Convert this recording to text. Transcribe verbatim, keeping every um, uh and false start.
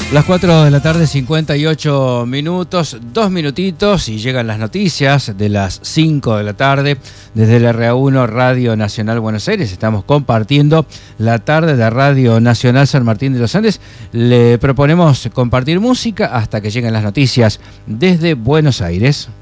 Las cuatro de la tarde, cincuenta y ocho minutos, dos minutitos y llegan las noticias de las cinco de la tarde. Desde el R A uno Radio Nacional Buenos Aires estamos compartiendo la tarde de Radio Nacional San Martín de los Andes. Le proponemos compartir música hasta que lleguen las noticias desde Buenos Aires.